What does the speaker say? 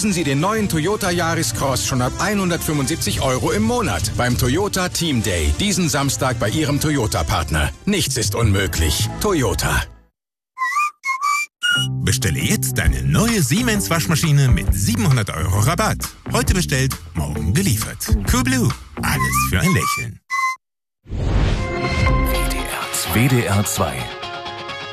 Leasen Sie den neuen Toyota Yaris Cross schon ab 175 € im Monat beim Toyota Team Day. Diesen Samstag bei Ihrem Toyota-Partner. Nichts ist unmöglich. Toyota. Bestelle jetzt deine neue Siemens Waschmaschine mit 700 € Rabatt. Heute bestellt, morgen geliefert. Coolblue. Alles für ein Lächeln. WDR 2